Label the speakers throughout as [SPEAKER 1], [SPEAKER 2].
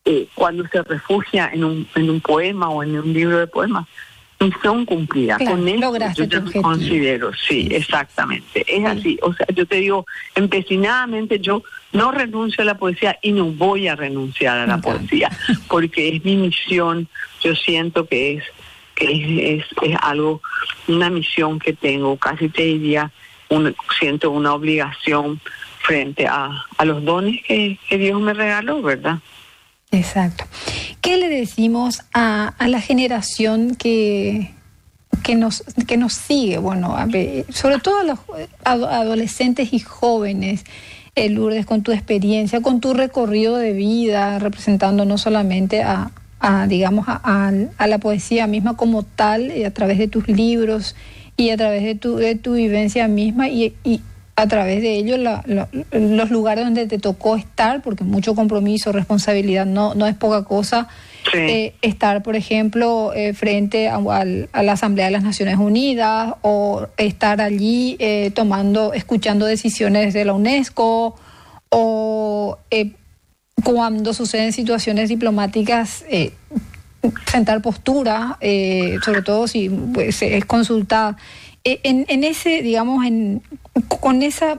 [SPEAKER 1] cuando se refugia en un poema o en un libro de poemas, misión cumplida.
[SPEAKER 2] Claro,
[SPEAKER 1] con eso
[SPEAKER 2] lograste
[SPEAKER 1] yo
[SPEAKER 2] tu
[SPEAKER 1] te
[SPEAKER 2] objetivo.
[SPEAKER 1] considero, sí, exactamente. Es así. O sea, yo te digo, empecinadamente yo no renuncio a la poesía y no voy a renunciar a la poesía, porque es mi misión. Yo siento que es algo, una misión que tengo, casi te diría, siento una obligación frente a los dones que Dios me regaló, ¿verdad?
[SPEAKER 2] Exacto. ¿Qué le decimos a la generación que nos sigue? Bueno, sobre todo a los adolescentes y jóvenes, Lourdes, con tu experiencia, con tu recorrido de vida, representando no solamente a la poesía misma como tal, a través de tus libros y a través de tu vivencia misma y a través de ello los lugares donde te tocó estar, porque mucho compromiso, responsabilidad, no es poca cosa. Sí. Estar, por ejemplo, frente a la Asamblea de las Naciones Unidas, o estar allí escuchando decisiones de la UNESCO, o cuando suceden situaciones diplomáticas, sentar postura, sobre todo si pues, es consultada. En ese, digamos, con esa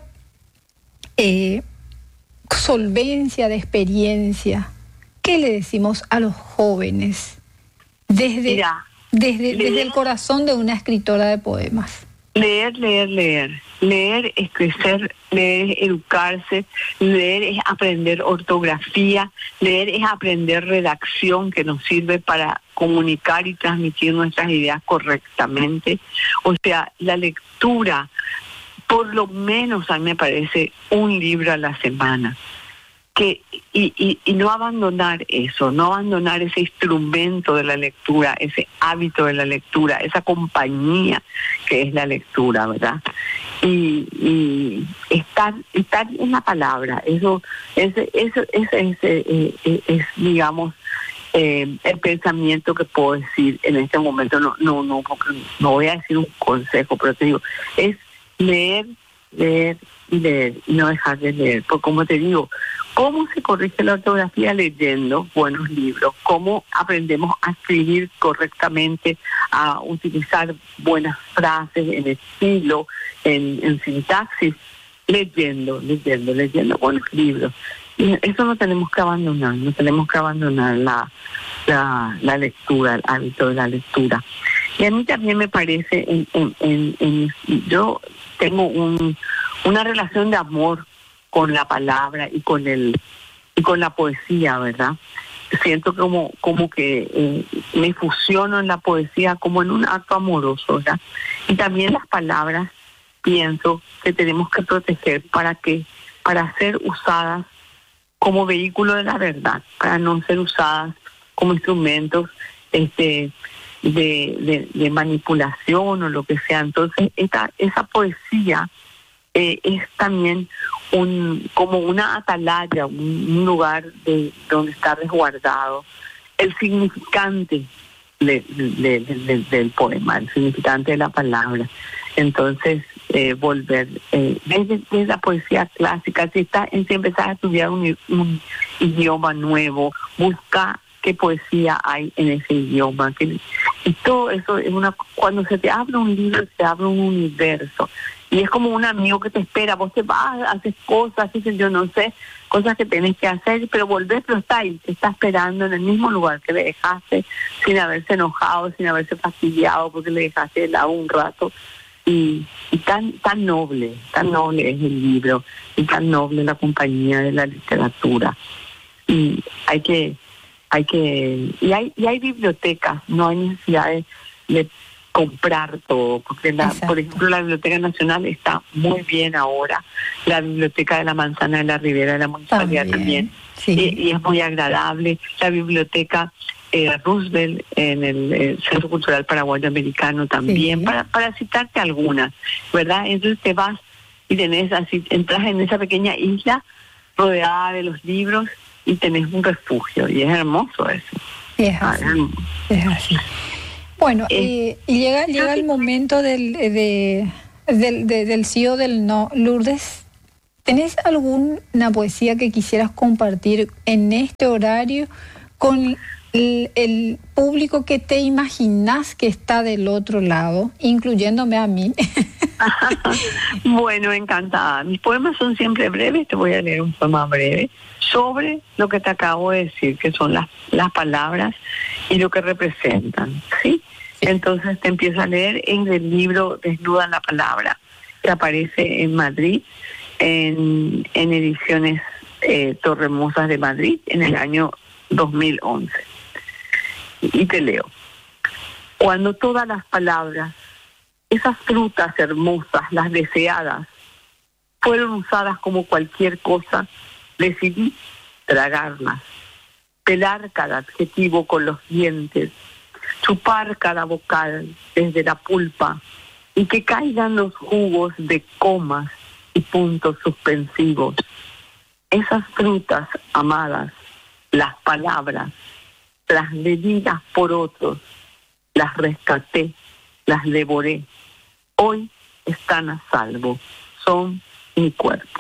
[SPEAKER 2] solvencia de experiencia, ¿qué le decimos a los jóvenes desde el corazón de una escritora de poemas?
[SPEAKER 1] Leer. Leer es crecer, leer es educarse, leer es aprender ortografía, leer es aprender redacción que nos sirve para comunicar y transmitir nuestras ideas correctamente. O sea, la lectura, por lo menos a mí me parece un libro a la semana. Y no abandonar eso, no abandonar ese instrumento de la lectura, ese hábito de la lectura, esa compañía que es la lectura, ¿verdad? Y estar en la palabra, eso es digamos, el pensamiento que puedo decir en este momento. No, porque no voy a decir un consejo, pero te digo, es leer y no dejar de leer. Porque como te digo, ¿cómo se corrige la ortografía? Leyendo buenos libros. ¿Cómo aprendemos a escribir correctamente, a utilizar buenas frases en estilo, en sintaxis? Leyendo buenos libros. Y eso no tenemos que abandonar la lectura, el hábito de la lectura. Y a mí también me parece, yo tengo una relación de amor con la palabra y con la poesía, ¿verdad? Siento como que me fusiono en la poesía como en un acto amoroso, ¿verdad? Y también las palabras pienso que tenemos que proteger para ser usadas como vehículo de la verdad, para no ser usadas como instrumentos de manipulación o lo que sea. Entonces esa poesía es también como una atalaya, un lugar donde está resguardado el significante del poema, el significante de la palabra. Entonces, volver desde la poesía clásica, si empezás a estudiar un idioma nuevo, busca qué poesía hay en ese idioma. Y todo eso es cuando se te abre un libro, se abre un universo. Y es como un amigo que te espera, vos te vas, haces cosas, yo no sé, cosas que tenés que hacer, pero volvés, pero está ahí, te está esperando en el mismo lugar que le dejaste, sin haberse enojado, sin haberse fastidiado, porque le dejaste de lado un rato. Y tan noble es el libro, y tan noble la compañía de la literatura. Y hay bibliotecas, no hay necesidad de comprar todo, porque por ejemplo la Biblioteca Nacional está muy bien ahora, la Biblioteca de la Manzana de la Ribera de la Municipalidad también, sí. Y es muy agradable, la Biblioteca Roosevelt en el Centro Cultural Paraguayo Americano también, sí. para citarte algunas, ¿verdad? Entonces te vas y entras en esa pequeña isla rodeada de los libros y tenés un refugio, y es hermoso eso.
[SPEAKER 2] Es así. Bueno, y llega el momento del sí o del no. Lourdes, ¿Tenés alguna poesía que quisieras compartir en este horario con el público que te imaginas que está del otro lado, incluyéndome a mí?
[SPEAKER 1] Bueno, encantada. Mis poemas son siempre breves. Te voy a leer un poema breve sobre lo que te acabo de decir, que son las palabras y lo que representan, ¿sí? Entonces te empiezo a leer en el libro Desnuda en la Palabra, que aparece en Madrid, en ediciones Torremosas de Madrid, en el año 2011. Y te leo. Cuando todas las palabras, esas frutas hermosas, las deseadas, fueron usadas como cualquier cosa, decidí tragarlas, pelar cada adjetivo con los dientes, chupar cada vocal desde la pulpa y que caigan los jugos de comas y puntos suspensivos. Esas frutas amadas, las palabras, las bebidas por otros, las rescaté, las devoré. Hoy están a salvo, son mi cuerpo.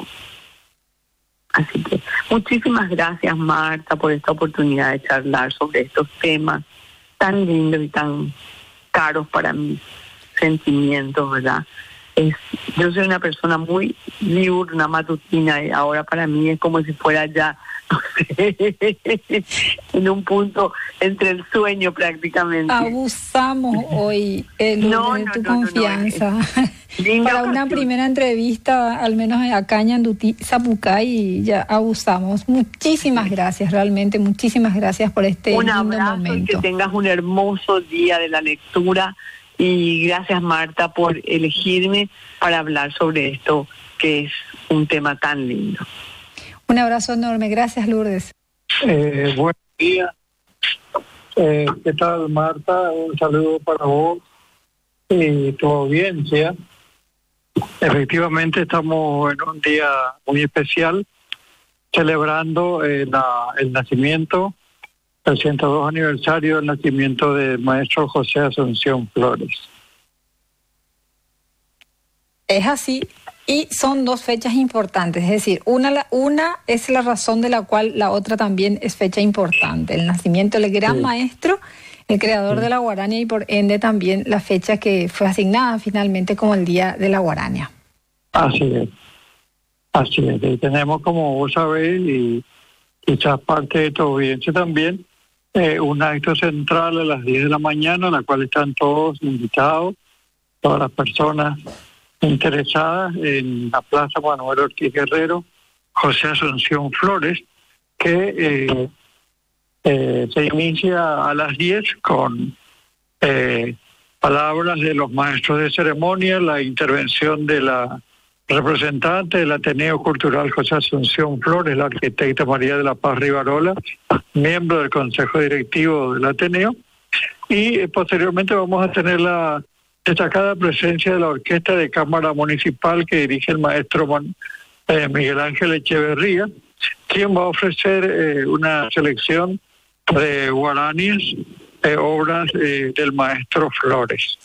[SPEAKER 1] Así que muchísimas gracias, Marta, por esta oportunidad de charlar sobre estos temas tan lindos y tan caros para mis sentimientos, ¿verdad? Yo soy una persona muy diurna, matutina, y ahora para mí es como si fuera ya, no sé, en un punto entre el sueño prácticamente.
[SPEAKER 2] Abusamos hoy, de tu confianza. Para una primera entrevista, al menos acá en Ñandutí, Zapucay, ya abusamos. Muchísimas gracias, realmente, muchísimas gracias por este lindo momento. Un abrazo y
[SPEAKER 1] que tengas un hermoso día de la lectura. Y gracias, Marta, por elegirme para hablar sobre esto, que es un tema tan lindo.
[SPEAKER 2] Un abrazo enorme. Gracias, Lourdes.
[SPEAKER 3] Buen día. ¿Qué tal, Marta? Un saludo para vos y tu audiencia. Efectivamente, estamos en un día muy especial, celebrando el nacimiento, el 102 aniversario del nacimiento del maestro José Asunción Flores.
[SPEAKER 2] Es así, y son dos fechas importantes, es decir, una es la razón de la cual la otra también es fecha importante, el nacimiento del gran maestro, el creador de la guarania, y por ende también la fecha que fue asignada finalmente como el Día de la Guarania.
[SPEAKER 3] Así es. Y tenemos, como vos sabés, y quizás parte de tu audiencia también, un acto central a las 10 de la mañana, en la cual están todos invitados, todas las personas interesadas en la Plaza Manuel Ortiz Guerrero, José Asunción Flores, que se inicia a las 10 con palabras de los maestros de ceremonia, la intervención de la representante del Ateneo Cultural José Asunción Flores, la arquitecta María de la Paz Rivarola, miembro del Consejo Directivo del Ateneo, y posteriormente vamos a tener la destacada presencia de la Orquesta de Cámara Municipal que dirige el maestro Miguel Ángel Echeverría, quien va a ofrecer una selección de guaraníes, obras del maestro Flores.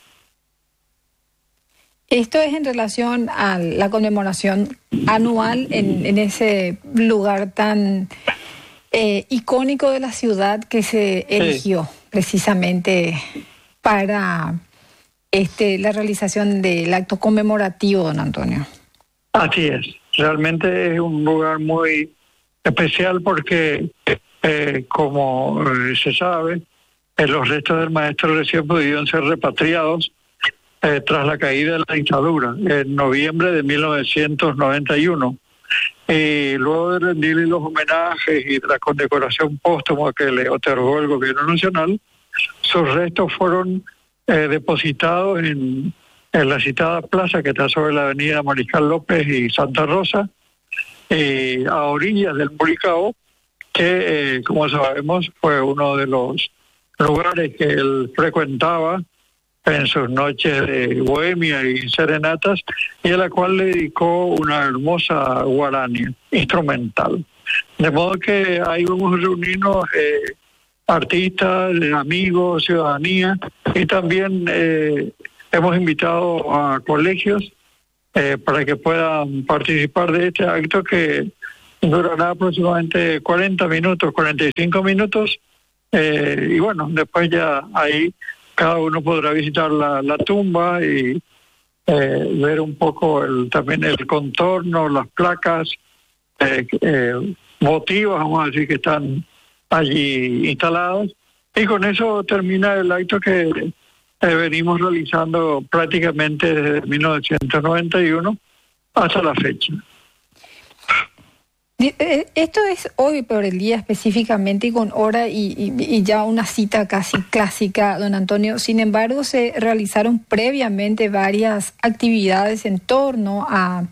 [SPEAKER 2] Esto es en relación a la conmemoración anual en ese lugar tan icónico de la ciudad que se eligió precisamente para la realización del acto conmemorativo, don Antonio.
[SPEAKER 3] Así es, realmente es un lugar muy especial porque, como se sabe, los restos del maestro recién pudieron ser repatriados tras la caída de la dictadura en noviembre de 1991. Y luego de rendirle los homenajes y la condecoración póstuma que le otorgó el gobierno nacional, sus restos fueron depositados en la citada plaza que está sobre la avenida Mariscal López y Santa Rosa, a orillas del Muricao, que como sabemos fue uno de los lugares que él frecuentaba en sus noches de bohemia y serenatas, y a la cual le dedicó una hermosa guarania instrumental. De modo que ahí vamos a reunirnos artistas, amigos, ciudadanía, y también hemos invitado a colegios para que puedan participar de este acto que durará aproximadamente 40 minutos, 45 minutos, y bueno, después ya ahí cada uno podrá visitar la tumba y ver un poco también el contorno, las placas votivas, vamos a decir, que están allí instaladas, y con eso termina el acto que venimos realizando prácticamente desde 1991 hasta la fecha.
[SPEAKER 2] Esto es hoy por el día específicamente y con hora y ya una cita casi clásica, don Antonio. Sin embargo, se realizaron previamente varias actividades en torno a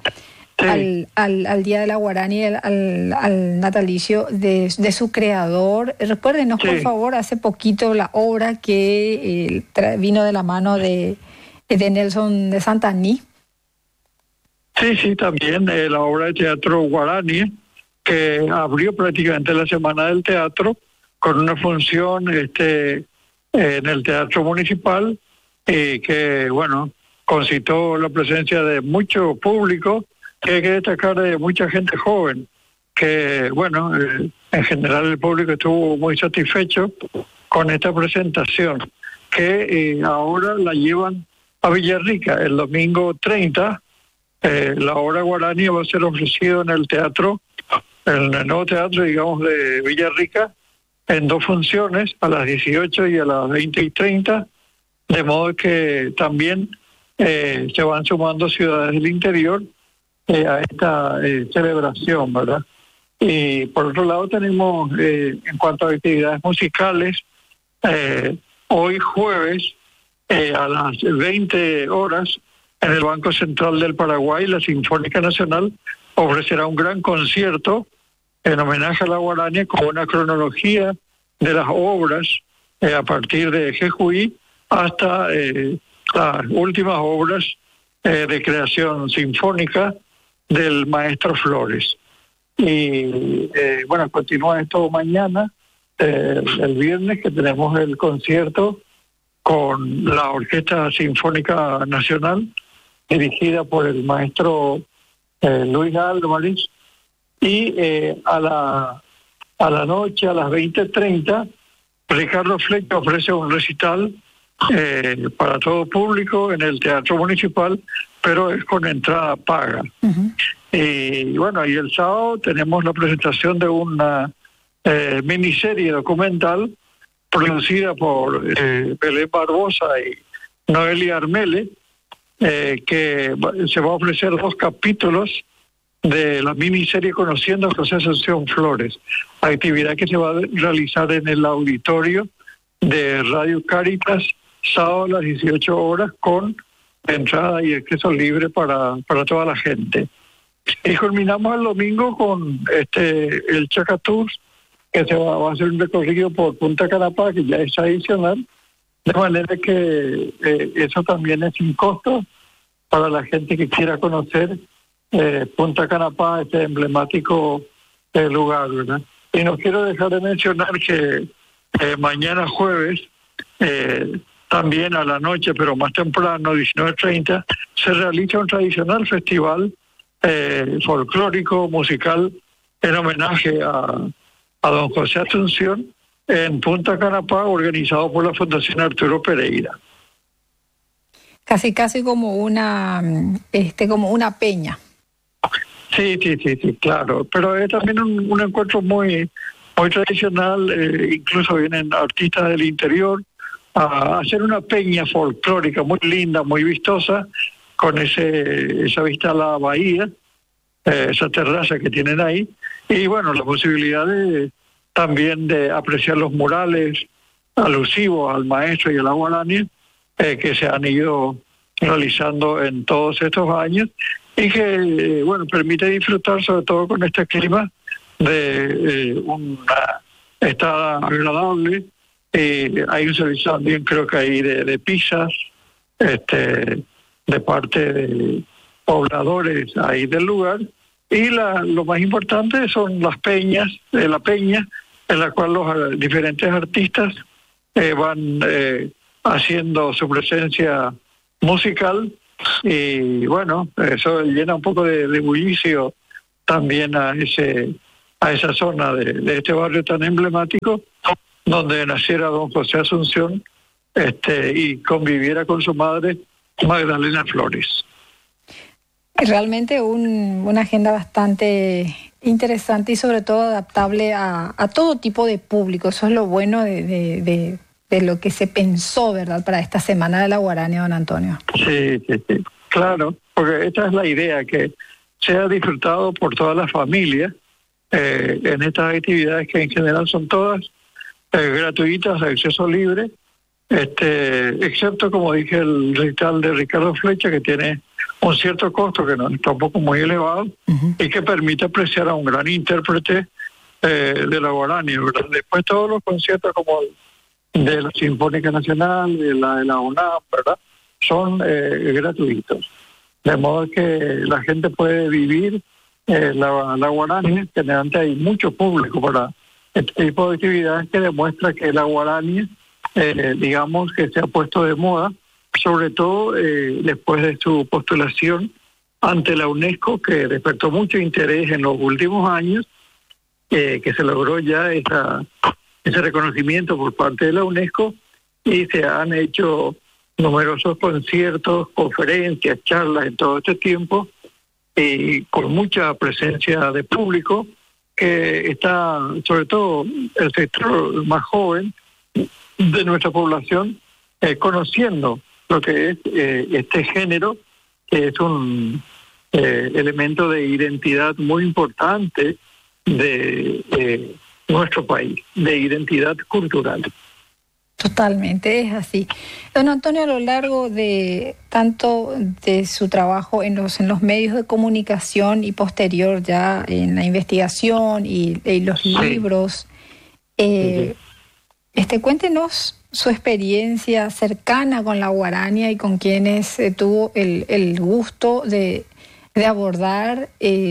[SPEAKER 2] al Día de la Guarani, al natalicio de su creador. Recuérdenos, por favor, hace poquito la obra que vino de la mano de Nelson de Santani.
[SPEAKER 3] Sí, también la obra de teatro Guarani, que abrió prácticamente la Semana del Teatro con una función en el Teatro Municipal, que, bueno, concitó la presencia de mucho público, que hay que destacar de mucha gente joven, que, bueno, en general el público estuvo muy satisfecho con esta presentación, que ahora la llevan a Villarrica el domingo 30. La obra Guarani va a ser ofrecido en el teatro, en el nuevo teatro, digamos, de Villarrica, en 2 funciones, a las 18 y a las 20:30, de modo que también se van sumando ciudades del interior a esta celebración, ¿verdad? Y por otro lado tenemos, en cuanto a actividades musicales, hoy jueves, a las 20 horas, en el Banco Central del Paraguay, la Sinfónica Nacional ofrecerá un gran concierto en homenaje a la Guarani con una cronología de las obras a partir de Jejuí hasta las últimas obras de creación sinfónica del maestro Flores. Y bueno, continúa esto mañana, el viernes, que tenemos el concierto con la Orquesta Sinfónica Nacional, dirigida por el maestro Luis Álvarez, y a la noche, a las 20:30, Ricardo Flecha ofrece un recital para todo público en el Teatro Municipal, pero es con entrada paga. Uh-huh. Y bueno, y el sábado tenemos la presentación de una miniserie documental producida por Belén Barbosa y Noelia Armele, que se va a ofrecer 2 capítulos de la miniserie Conociendo a José Asunción Flores, actividad que se va a realizar en el auditorio de Radio Cáritas, sábado a las 18 horas, con entrada y acceso libre para toda la gente. Y culminamos el domingo con el Chacatús, que va a hacer un recorrido por Punta Canapá, que ya es adicional, de manera que eso también es sin costo para la gente que quiera conocer Punta Canapá, este emblemático lugar, ¿verdad? Y no quiero dejar de mencionar que mañana jueves, también a la noche, pero más temprano, 19:30, se realiza un tradicional festival folclórico, musical, en homenaje a don José Asunción, en Punta Canapá, organizado por la Fundación Arturo Pereira.
[SPEAKER 2] Casi como una peña.
[SPEAKER 3] Sí, claro, pero es también un encuentro muy tradicional. Incluso vienen artistas del interior a hacer una peña folclórica muy linda, muy vistosa, con esa vista a la bahía, esa terraza que tienen ahí, y bueno, la posibilidad también de apreciar los murales alusivos al maestro y a la Guarani, que se han ido realizando en todos estos años, y que, bueno, permite disfrutar, sobre todo con este clima, de una estada agradable. Hay un servicio también, creo que hay de pizzas, de parte de pobladores ahí del lugar, y lo más importante son las peñas, la peña en la cual los diferentes artistas van haciendo su presencia musical Y bueno, eso llena un poco de bullicio también a esa zona de este barrio tan emblemático, donde naciera don José Asunción y conviviera con su madre, Magdalena Flores.
[SPEAKER 2] Realmente una agenda bastante interesante y sobre todo adaptable a todo tipo de público. Eso es lo bueno de lo que se pensó, ¿verdad?, para esta Semana de la Guarania, don Antonio.
[SPEAKER 3] Sí, claro, porque esta es la idea, que sea disfrutado por todas las familias en estas actividades que en general son todas gratuitas, de acceso libre, excepto, como dije, el recital de Ricardo Flecha, que tiene un cierto costo que no es tampoco muy elevado, y que permite apreciar a un gran intérprete de la guarania, ¿verdad? Después todos los conciertos como de la Sinfónica Nacional, de la UNAM, ¿verdad?, son gratuitos. De modo que la gente puede vivir la guarania. Generalmente hay mucho público para este tipo de actividades, que demuestra que la guarania, digamos, que se ha puesto de moda, sobre todo después de su postulación ante la UNESCO, que despertó mucho interés en los últimos años, que se logró ya ese reconocimiento por parte de la UNESCO, y se han hecho numerosos conciertos, conferencias, charlas en todo este tiempo, y con mucha presencia de público, que está, sobre todo el sector más joven de nuestra población, conociendo lo que es este género, que es un elemento de identidad muy importante de nuestro país, de identidad cultural.
[SPEAKER 2] Totalmente, es así. Don Antonio, a lo largo de tanto de su trabajo en los medios de comunicación y posterior ya en la investigación y los libros, cuéntenos su experiencia cercana con la guarania y con quienes tuvo el gusto de abordar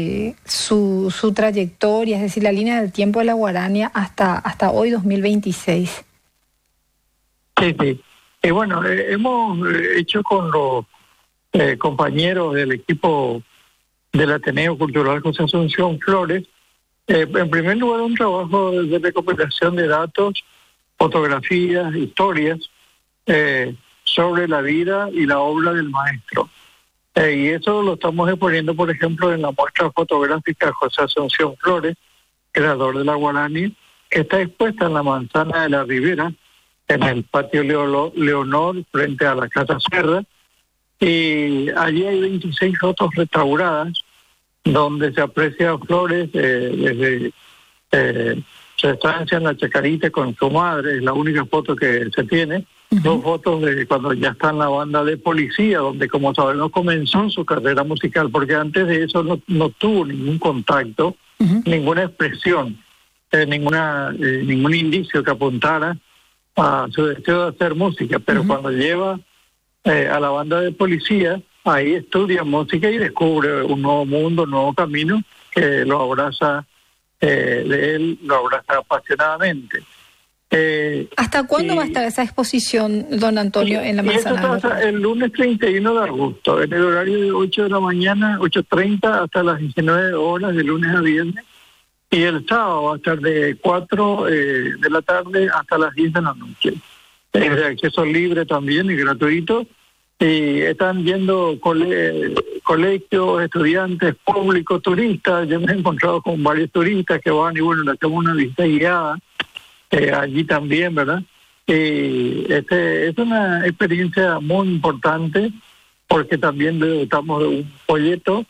[SPEAKER 2] su trayectoria, es decir, la línea del tiempo de la guarania hasta hoy, 2026.
[SPEAKER 3] Sí. Y bueno, hemos hecho con los compañeros del equipo del Ateneo Cultural José Asunción Flores, en primer lugar, un trabajo de recopilación de datos, fotografías, historias sobre la vida y la obra del maestro. Y eso lo estamos exponiendo, por ejemplo, en la muestra fotográfica José Asunción Flores, creador de la guarania, que está expuesta en la Manzana de la Ribera, en el patio Leonor, frente a la Casa Cerda, y allí hay 26 fotos restauradas, donde se aprecia a Flores desde su estancia en la Chacarita con su madre, es la única foto que se tiene. Dos fotos de cuando ya está en la banda de policía, donde, como sabemos, comenzó su carrera musical, porque antes de eso no tuvo ningún contacto, ninguna expresión, ningún indicio que apuntara a su deseo de hacer música. Pero cuando lleva a la banda de policía, ahí estudia música y descubre un nuevo mundo, un nuevo camino que lo abraza de él, lo abraza apasionadamente.
[SPEAKER 2] ¿Hasta cuándo va a estar esa exposición, don Antonio, en la Manzana?
[SPEAKER 3] Hasta el lunes 31 de agosto, en el horario de 8 de la mañana, 8:30 hasta las 19 horas, de lunes a viernes. Y el sábado va a estar de 4 de la tarde hasta las 10 de la noche. Es de acceso libre también y gratuito. Y están yendo colegios, estudiantes, públicos, turistas. Yo me he encontrado con varios turistas que van y bueno, le hacemos una visita guiada allí también, ¿verdad? Y es una experiencia muy importante, porque también le dotamos de un folleto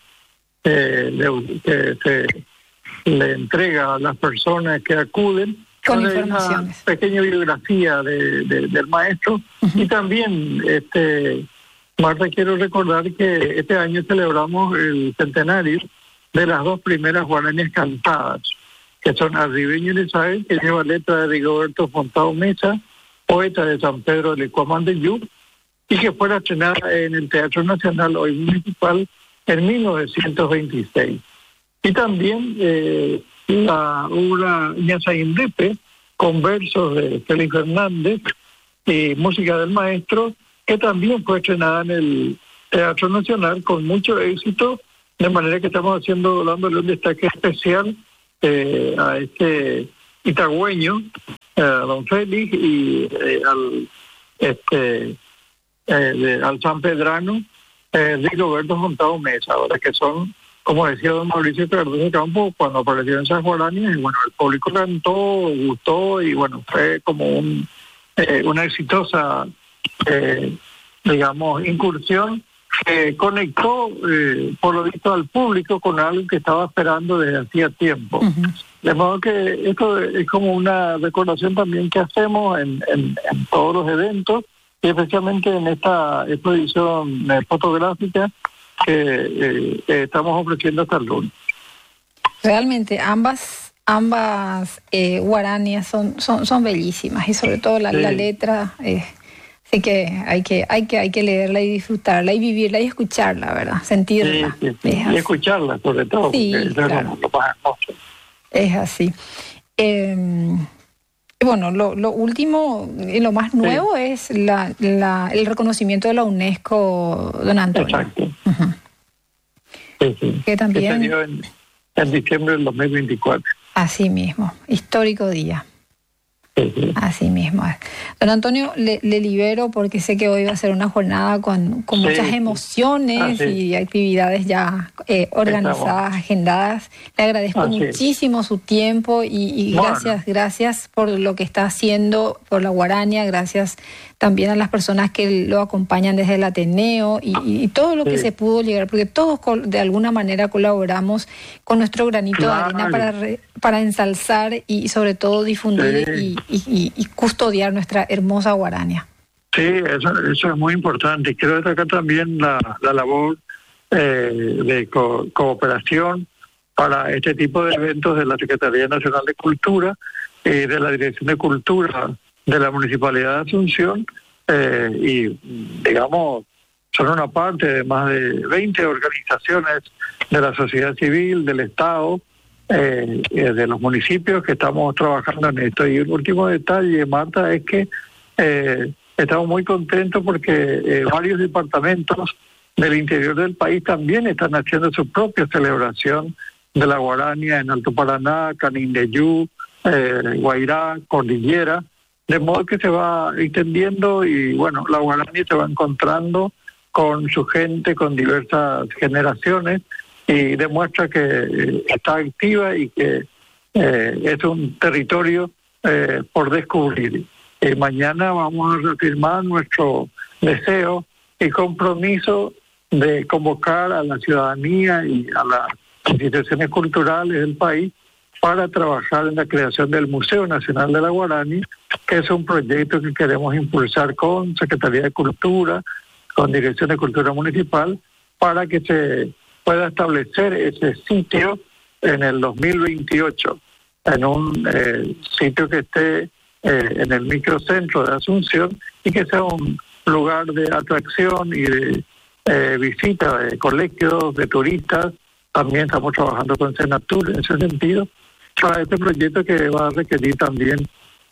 [SPEAKER 3] que se le entrega a las personas que acuden
[SPEAKER 2] con informaciones,
[SPEAKER 3] una pequeña biografía del maestro. Y también, Marta, quiero recordar que este año celebramos el centenario de las dos primeras guaranías cantadas, que son Arribeño y Isabel, que lleva letra de Rigoberto Fontao Mesa, poeta de San Pedro de Cuamandeyú, y que fue estrenada en el Teatro Nacional, hoy Municipal, en 1926. Y también la obra Ñazaindepe, con versos de Félix Fernández y música del maestro, que también fue estrenada en Teatro Nacional con mucho éxito, de manera que estamos dándole un destaque especial a este itagüeño, a don Félix, y al sanpedrano Rigoberto Montado Mesa, ahora que son, como decía don Mauricio Cardoso Campo, cuando apareció en San Guaraní, bueno, el público cantó, gustó, y bueno, fue como una exitosa, digamos, incursión que conectó, por lo visto, al público con algo que estaba esperando desde hacía tiempo. Uh-huh. De modo que esto es como una recordación también que hacemos en todos los eventos, y especialmente en esta exposición fotográfica que estamos ofreciendo hasta el lunes.
[SPEAKER 2] Realmente ambas guaranías son bellísimas, y sobre todo la letra, así que hay que leerla y disfrutarla y vivirla y escucharla, ¿verdad? Sentirla.
[SPEAKER 3] Sí. Y escucharla sobre todo,
[SPEAKER 2] sí,
[SPEAKER 3] porque
[SPEAKER 2] claro.
[SPEAKER 3] Lo más hermoso.
[SPEAKER 2] Es así. Bueno, lo último y lo más nuevo es el reconocimiento de la UNESCO, don Antonio.
[SPEAKER 3] Exacto.
[SPEAKER 2] Uh-huh.
[SPEAKER 3] Sí.
[SPEAKER 2] Que también...
[SPEAKER 3] Que se dio en diciembre del 2024.
[SPEAKER 2] Así mismo, histórico día.
[SPEAKER 3] Sí.
[SPEAKER 2] Así mismo. Don Antonio, le libero porque sé que hoy va a ser una jornada con muchas emociones y actividades ya organizadas, agendadas. Le agradezco muchísimo su tiempo y gracias por lo que está haciendo por la Guarania, gracias también a las personas que lo acompañan desde el Ateneo y todo lo que se pudo llegar, porque todos de alguna manera colaboramos con nuestro granito de arena para ensalzar y sobre todo difundir y custodiar nuestra hermosa Guarania.
[SPEAKER 3] Sí, eso es muy importante. Y quiero destacar también la labor de cooperación para este tipo de eventos de la Secretaría Nacional de Cultura y de la Dirección de Cultura de la Municipalidad de Asunción, y digamos, son una parte de más de 20 organizaciones de la sociedad civil, del Estado, de los municipios que estamos trabajando en esto. Y un último detalle, Marta, es que estamos muy contentos porque varios departamentos del interior del país también están haciendo su propia celebración de la Guarania en Alto Paraná, Canindeyú, Guairá, Cordillera, de modo que se va extendiendo y bueno, la Guarania se va encontrando con su gente, con diversas generaciones, y demuestra que está activa y que es un territorio por descubrir. Mañana vamos a reafirmar nuestro deseo y compromiso de convocar a la ciudadanía y a las instituciones culturales del país para trabajar en la creación del Museo Nacional de la Guarania, que es un proyecto que queremos impulsar con Secretaría de Cultura, con Dirección de Cultura Municipal, para que se pueda establecer ese sitio en el 2028, en un sitio que esté en el microcentro de Asunción y que sea un lugar de atracción y de visita de colegios, de turistas. También estamos trabajando con Senatur en ese sentido, para este proyecto que va a requerir también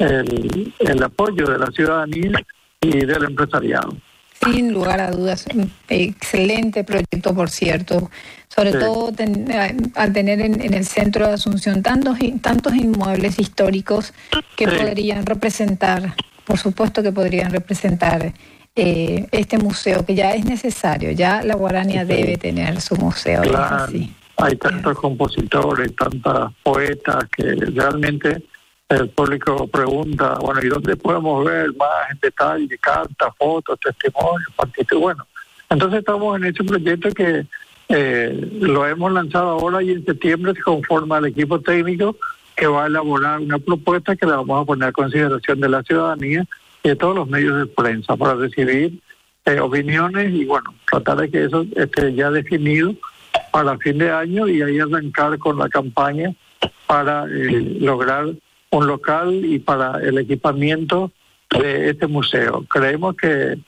[SPEAKER 3] el apoyo de la ciudadanía y del empresariado.
[SPEAKER 2] Sin lugar a dudas, un excelente proyecto, por cierto, sobre todo al tener en el centro de Asunción tantos inmuebles históricos que podrían representar, por supuesto que podrían representar este museo, que ya es necesario, ya la Guarania debe tener su museo.
[SPEAKER 3] Claro,
[SPEAKER 2] es así.
[SPEAKER 3] Hay tantos compositores, tantas poetas que realmente el público pregunta, bueno, ¿y dónde podemos ver más en detalle, cartas, fotos, testimonios, partituras? Bueno, entonces estamos en este proyecto que lo hemos lanzado ahora y en septiembre se conforma el equipo técnico que va a elaborar una propuesta que la vamos a poner a consideración de la ciudadanía y de todos los medios de prensa para recibir opiniones y, bueno, tratar de que eso esté ya definido para fin de año y ahí arrancar con la campaña para lograr un local y para el equipamiento de este museo. Creemos que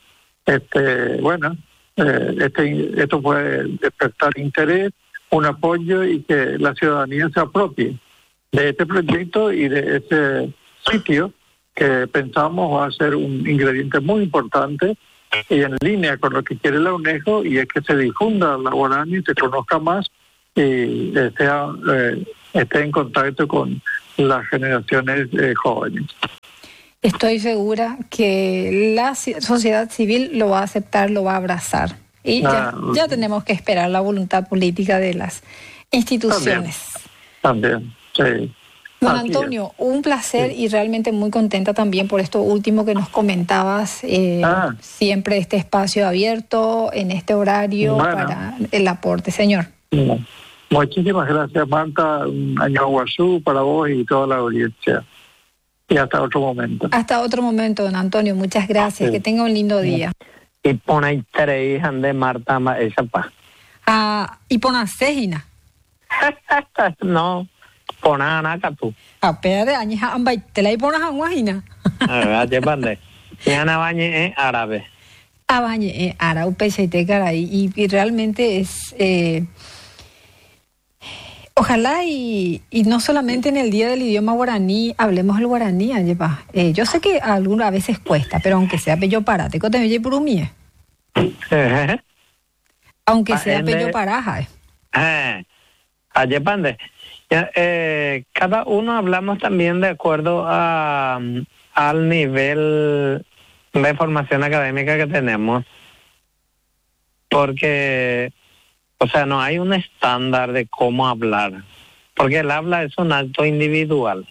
[SPEAKER 3] esto puede despertar interés, un apoyo y que la ciudadanía se apropie de este proyecto y de este sitio que pensamos va a ser un ingrediente muy importante y en línea con lo que quiere la UNESCO, y es que se difunda la guaraní, se conozca más y esté en contacto con las generaciones jóvenes.
[SPEAKER 2] Estoy segura que la sociedad civil lo va a aceptar, lo va a abrazar. Y ya tenemos que esperar la voluntad política de las instituciones.
[SPEAKER 3] También, sí.
[SPEAKER 2] Don Antonio, un placer y realmente muy contenta también por esto último que nos comentabas. Siempre este espacio abierto en este horario para el aporte, señor.
[SPEAKER 3] Muchísimas gracias, Marta. Un año guazú para vos y toda la audiencia. Y hasta otro momento.
[SPEAKER 2] Hasta otro momento, don Antonio. Muchas gracias. Que tenga un lindo día.
[SPEAKER 4] Y pone tres de Marta esa pa.
[SPEAKER 2] Y pone cejina.
[SPEAKER 4] No, pone anaca tú.
[SPEAKER 2] Pero añeja ambay te la pone a guajina.
[SPEAKER 4] Aye pande. Ya na bañe árabe.
[SPEAKER 2] Bañe árabe peseite caray y realmente es ojalá y no solamente en el Día del Idioma Guaraní hablemos el guaraní, lleva. Yo sé que algunas veces cuesta, pero aunque sea pello parate, ¿cote me por mí? Aunque sea pello paraja.
[SPEAKER 4] Aye pande. Cada uno hablamos también de acuerdo al nivel de formación académica que tenemos, porque o sea, no hay un estándar de cómo hablar, porque el habla es un acto individual.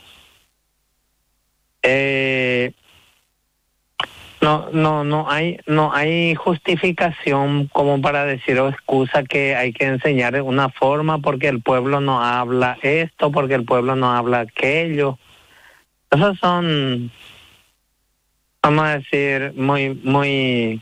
[SPEAKER 4] No hay justificación como para decir o excusa que hay que enseñar de una forma porque el pueblo no habla esto, porque el pueblo no habla aquello. Esos son, vamos a decir, muy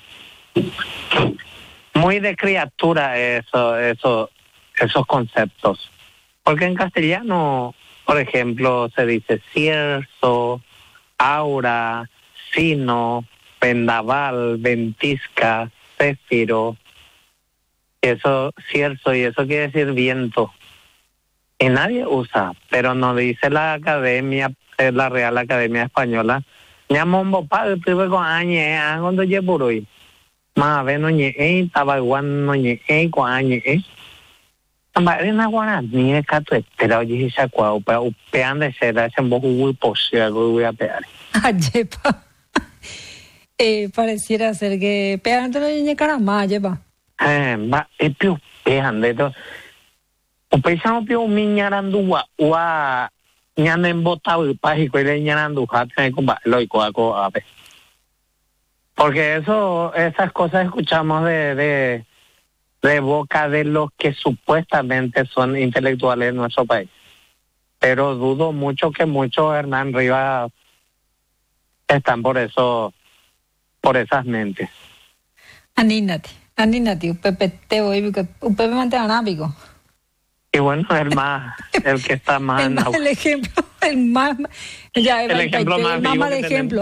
[SPEAKER 4] de criatura esos conceptos. Porque en castellano, por ejemplo, se dice cierzo, aura, sino, vendaval, ventisca, céfiro. Eso, cierzo, y eso quiere decir viento. Y nadie usa, pero nos dice la academia, la Real Academia Española, ñamombo padre, tuve con añe, cuando lleburui. Mà về nó nhẹ ta bài quan nó nhẹ qua nhẹ mà đến nó quan là nhẹ cả tuổi thì đâu gì sẽ qua upean de ser ese un poco muy posible voy a pegar.
[SPEAKER 2] Yepa. Pareciera ser que pegan de lo nhẹ cara más yepa.
[SPEAKER 4] Mà più pegan de to. Upesamo più minyarandu wa nyanen botao pa y que nyarandu hat con ba loi ko ape. Porque esas cosas escuchamos de boca de los que supuestamente son intelectuales en nuestro país. Pero dudo mucho que muchos Hernán Rivas están por esas mentes.
[SPEAKER 2] Anínate, Pepe te voy, Pepe mante anábico.
[SPEAKER 4] Y bueno, el que está más
[SPEAKER 2] el más el ejemplo, el ejemplo más vivo
[SPEAKER 4] mal
[SPEAKER 2] ejemplo.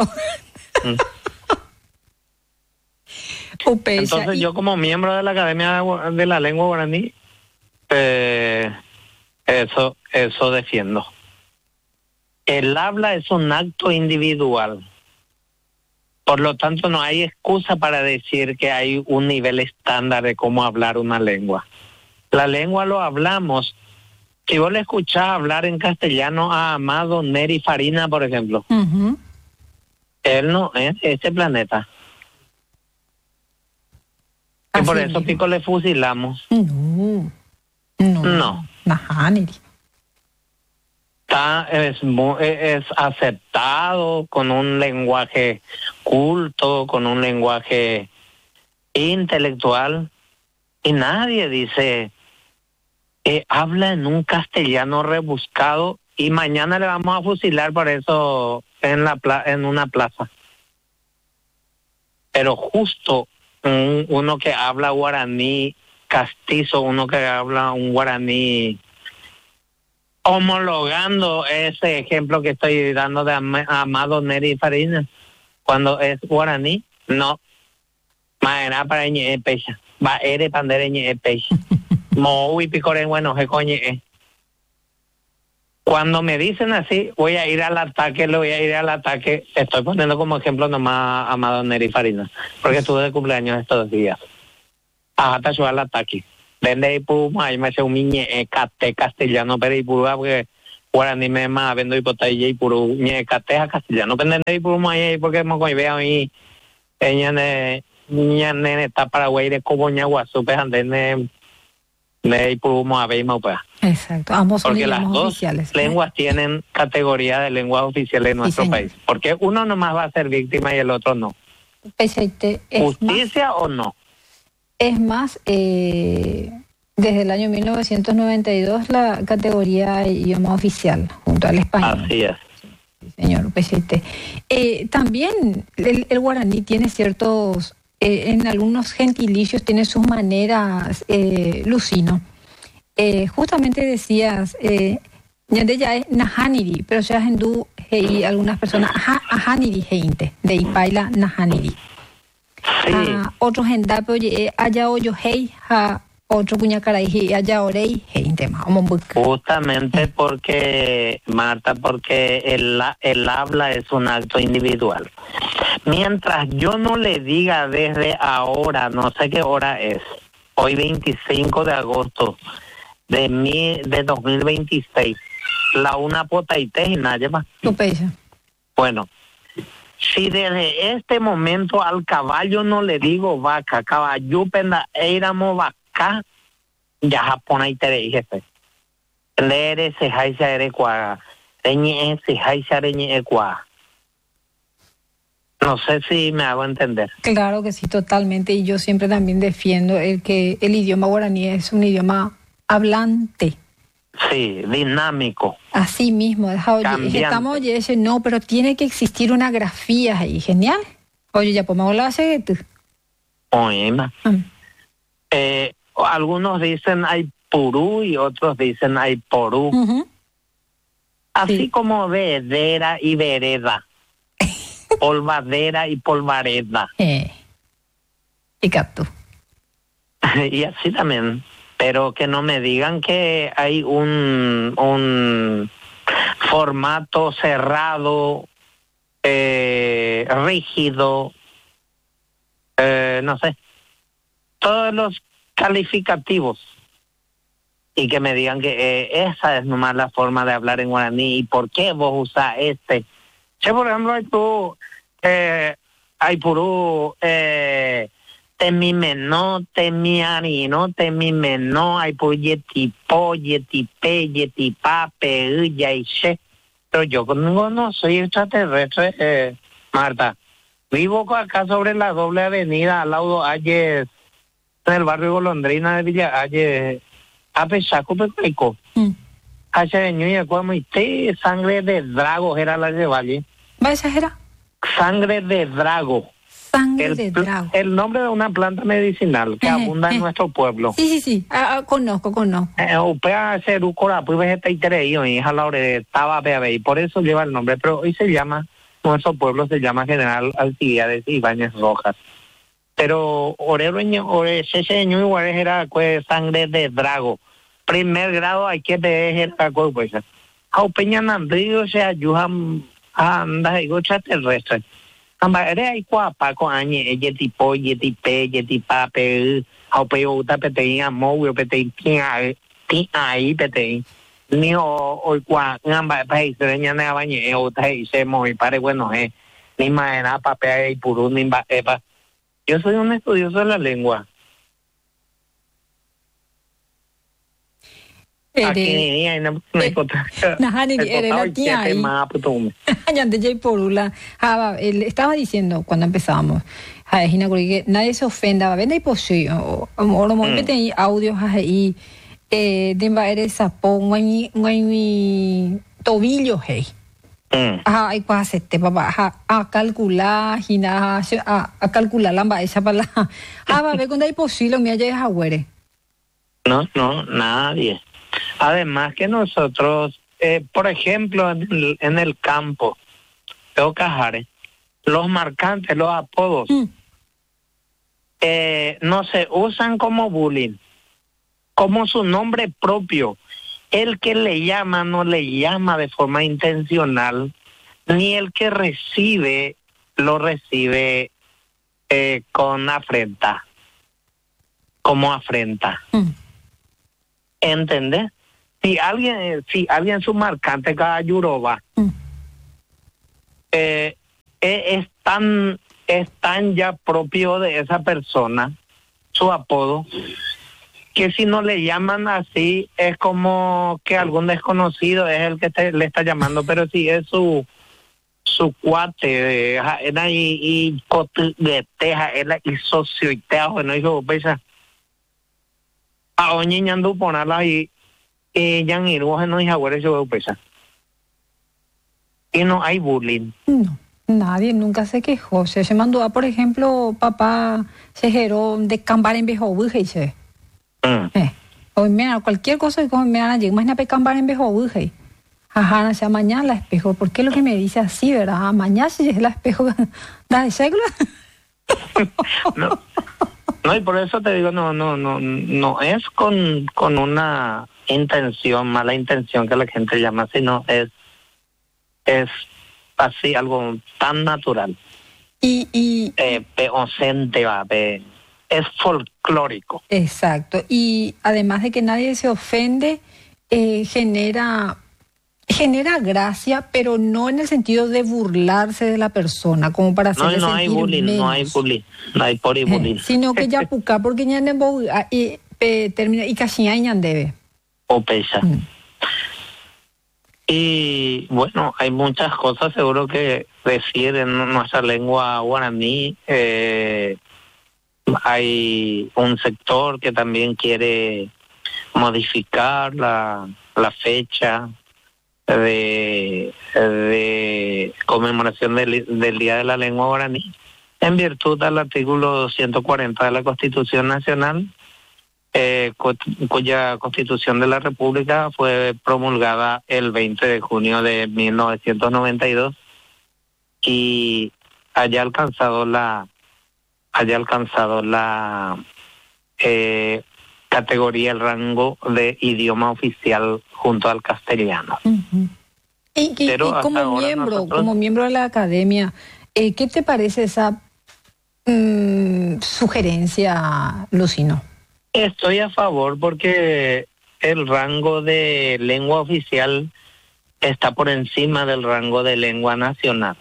[SPEAKER 4] Entonces yo como miembro de la Academia de la Lengua Guaraní, eso defiendo. El habla es un acto individual. Por lo tanto, no hay excusa para decir que hay un nivel estándar de cómo hablar una lengua. La lengua lo hablamos. Si vos le escuchás hablar en castellano a Amado Neri Farina, por ejemplo, él no es este planeta. Y por eso pico le fusilamos. No. Es aceptado con un lenguaje culto, con un lenguaje intelectual, y nadie dice habla en un castellano rebuscado y mañana le vamos a fusilar por eso en una plaza. Pero justo uno que habla guaraní castizo, uno que habla un guaraní homologando ese ejemplo que estoy dando de Amado Neri Farina, cuando es guaraní, no. Maera para ñe pecha, va ere pandere ñe pecha. Mo uy picore bueno he coñe. Cuando me dicen así, voy a ir al ataque, le voy a ir al ataque. Estoy poniendo como ejemplo nomás a Amado Neri Farina, porque estuve de cumpleaños estos días. Hasta yo al ataque. Vende y puma, ahí me hace un miñe cate castellano, pero y pura, porque guaraní me más vendo y potaya y puro ñe cate castellano, vende y puma ahí, porque me coy veo ahí, ella nene está Paraguay de Coboña, Guasupe, andene.
[SPEAKER 2] Exacto, ambos son
[SPEAKER 4] porque las dos
[SPEAKER 2] oficiales,
[SPEAKER 4] lenguas tienen categoría de lenguas oficiales en nuestro país. Porque uno nomás va a ser víctima y el otro no. ¿Justicia o no?
[SPEAKER 2] Es más, desde el año 1992 la categoría idioma oficial junto al español.
[SPEAKER 4] Así es.
[SPEAKER 2] Sí, señor Pechete. También el guaraní tiene ciertos... en algunos gentilicios tiene sus maneras, Lucino. Justamente decías, ya es nahaniri, pero ya en du y algunas personas ahaniri gente de ipaila nahaniri.
[SPEAKER 4] Sí.
[SPEAKER 2] Otros en dapo allá oyo hei otro cuñacaray allá orei gente más.
[SPEAKER 4] Justamente porque, Marta, porque el habla es un acto individual. Mientras yo no le diga desde ahora, no sé qué hora es, hoy 25 de agosto de 2026, la una pota y te y nadie más. Bueno, si desde este momento al caballo no le digo vaca, caballo penda éramos vaca, ya Japón ahí te dije, leer se jaisa erecua, reñe se jaisa reñe equa. No sé si me hago entender.
[SPEAKER 2] Claro que sí, totalmente. Y yo siempre también defiendo que el idioma guaraní es un idioma hablante.
[SPEAKER 4] Sí, dinámico.
[SPEAKER 2] Así mismo. Estamos oye, no, pero tiene que existir una grafía ahí. Genial. Oye, ya pues me voy a hacer tú.
[SPEAKER 4] Oye, algunos dicen hay purú y otros dicen hay porú. Así sí. Como vedera y vereda. Polvadera y polvareda.
[SPEAKER 2] Y capto.
[SPEAKER 4] Y así también. Pero que no me digan que hay un formato cerrado, rígido, no sé. Todos los calificativos. Y que me digan que esa es nomás la forma de hablar en guaraní. ¿Y por qué vos usás este? Por ejemplo, hay purú, temimeno, temiarino, temimeno, hay purú yetipo, yetipe, yetipape, yaiche. Pero yo no soy extraterrestre, Marta. Vivo acá sobre la doble avenida, al lado Ayes, en el barrio Golondrina de Villa Ayes, a Pechaco, Pecaico. Sangre de drago era la de Valle.
[SPEAKER 2] ¿Va a exagerar?
[SPEAKER 4] Sangre de drago.
[SPEAKER 2] Sangre de drago.
[SPEAKER 4] El nombre de una planta medicinal que abunda en nuestro pueblo.
[SPEAKER 2] Sí. Conozco.
[SPEAKER 4] Upea ser un corapo y vegeta y tereío y la hora de estaba y por eso lleva el nombre, pero hoy se llama, nuestro pueblo se llama General Alcibiades Ibáñez Rojas. Pero ese año igual era sangre de drago. Primer grado hay que ver la cosa. A Peña Nandrillo se ayuda a andar y gocha terrestre. Ambare hay cuapa con añe, yetipo, yetipe, yetipape, a peo tapete, amor, pete, ahí pete. Ni hoy cua, amba, país, reñana bañe, o tai, se muy pare, bueno, ni maena, papel y purú, ni epa. Yo soy un estudioso de la lengua.
[SPEAKER 2] Estaba diciendo cuando empezamos que nadie se ofenda, vende y posee o mete audios ahí de eres sapo mi tobillo hey hay cosas papá a calcular a calcular la esa para va ver cuando hay posible me haya agüere.
[SPEAKER 4] No, nadie. Además que nosotros, por ejemplo, en el campo, tengo cajares, los marcantes, los apodos, no se usan como bullying, como su nombre propio. el que le llama no le llama de forma intencional, ni el que recibe lo recibe con afrenta, como afrenta. ¿Entendés? Si alguien su marcante cada yuroba es tan ya propio de esa persona, su apodo, que si no le llaman así es como que algún desconocido es el que le está llamando, pero si es su cuate, era y coteja, era y socio y te hago, no hizo pesa a oñiñando ponerla y yan ir vos no hizo eso pesa y no hay bullying.
[SPEAKER 2] No, nadie nunca se quejó. Se mandó a, por ejemplo, papá se geró de cambar en viejo dice. Hoy mira, cualquier cosa que me van a llegar, más na cambar en viejo dice. Ajá, no sea mañana la espejo. ¿Por qué lo que me dice así, verdad? Mañana si es la espejo da de seglo.
[SPEAKER 4] No, y por eso te digo, no es con una intención, mala intención que la gente llama, sino es así algo tan natural. Peocente, es folclórico.
[SPEAKER 2] Exacto. Y además de que nadie se ofende, genera gracia, pero no en el sentido de burlarse de la persona, como para hacerle
[SPEAKER 4] no hay bullying,
[SPEAKER 2] menos.
[SPEAKER 4] no hay bullying.
[SPEAKER 2] Sino que ya puca, porque ya termina y casi ya debe.
[SPEAKER 4] O pesa. Y bueno, hay muchas cosas seguro que decir en nuestra lengua guaraní. Hay un sector que también quiere modificar la fecha de conmemoración del Día de la Lengua Guaraní, en virtud del artículo 240 de la Constitución Nacional, cuya Constitución de la República fue promulgada el 20 de junio de 1992 y haya alcanzado la categoría, el rango de idioma oficial junto al castellano.
[SPEAKER 2] Y como miembro de la academia, ¿qué te parece esa sugerencia, Lucino?
[SPEAKER 4] Estoy a favor porque el rango de lengua oficial está por encima del rango de lengua nacional.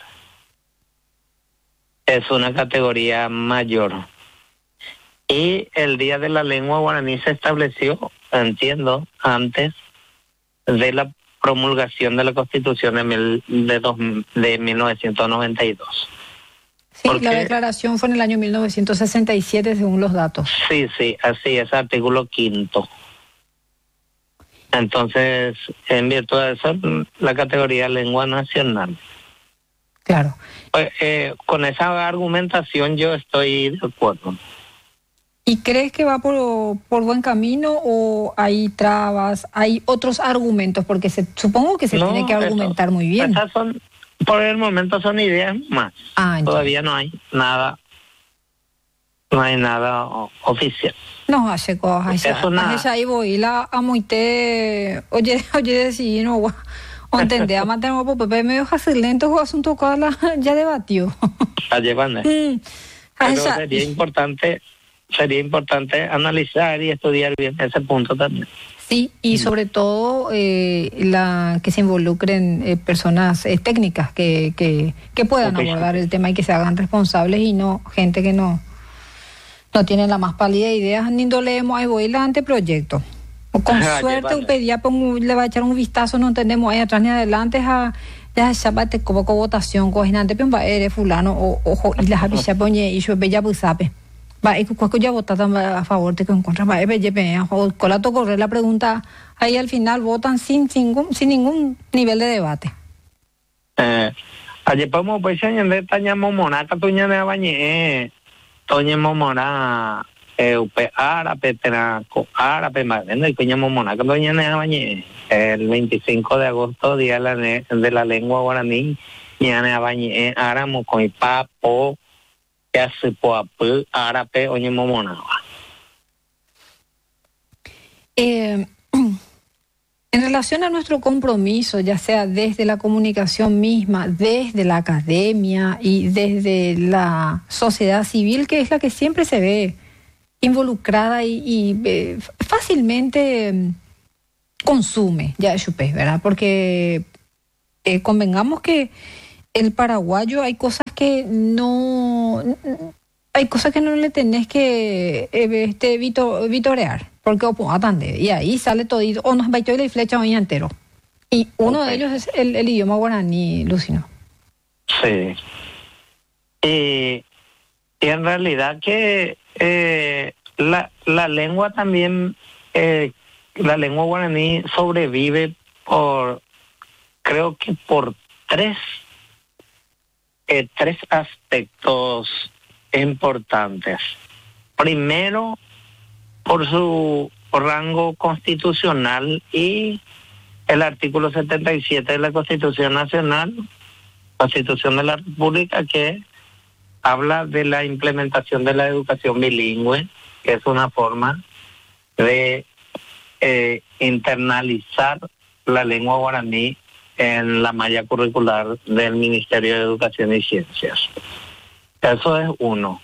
[SPEAKER 4] Es una categoría mayor. Y el Día de la Lengua Guaraní se estableció, entiendo, antes de la promulgación de la Constitución de 1992.
[SPEAKER 2] Sí, porque la declaración fue en el año 1967, según los datos.
[SPEAKER 4] Sí, así es, artículo 5. Entonces, en virtud de eso, la categoría lengua nacional.
[SPEAKER 2] Claro.
[SPEAKER 4] Pues, con esa argumentación yo estoy de acuerdo.
[SPEAKER 2] ¿Y crees que va por buen camino o hay trabas, hay otros argumentos? Porque supongo que se tiene que argumentar muy bien.
[SPEAKER 4] Estas por el momento son ideas más. Todavía no hay nada oficial.
[SPEAKER 2] No, hace cosas. Ahí voy, la amuite, oye, sí, no, o entendé, a mantener un Pepe medio fácil lento, o asunto cual ya debatió.
[SPEAKER 4] La llevan. Pero sería importante analizar y estudiar bien ese punto también.
[SPEAKER 2] Sí, y sobre todo que se involucren personas técnicas que puedan abordar el tema y que se hagan responsables y no gente que no tiene la más pálida idea, ni leemos ahí voy el anteproyecto. Con suerte le va a echar un vistazo, no entendemos ahí atrás ni adelante ya sabate como votación coordinante pero eres fulano ojo y las avisas poñe y yo bella busape. Va, y cuando ya votan a favor de que encuentran, va, con la correr la pregunta, ahí al final votan sin ningún nivel de debate.
[SPEAKER 4] Ayer podemos pues añadir taña momona, catuña de bañe, toña momona, upe árabe, tenaco, árabe, madre, y coña momona, catuña de bañe, el 25 de agosto, día de la lengua guaraní, ñane bañe, áramo, con papo, que hace poapú, árabe, oñe momona.
[SPEAKER 2] En relación a nuestro compromiso, ya sea desde la comunicación misma, desde la academia y desde la sociedad civil, que es la que siempre se ve involucrada y fácilmente consume ya chupé, ¿verdad? Porque convengamos que el paraguayo hay cosas que no le tenés que vitorear, porque atande, y ahí sale todo, o nos baitó y la flecha hoy entero. Y uno de ellos es el idioma guaraní, Lucino.
[SPEAKER 4] Sí. Y en realidad que la lengua también, la lengua guaraní sobrevive creo que por tres aspectos importantes. Primero, por su rango constitucional y el artículo 77 de la Constitución Nacional, Constitución de la República, que habla de la implementación de la educación bilingüe, que es una forma de internalizar la lengua guaraní en la malla curricular del Ministerio de Educación y Ciencias. Eso es uno.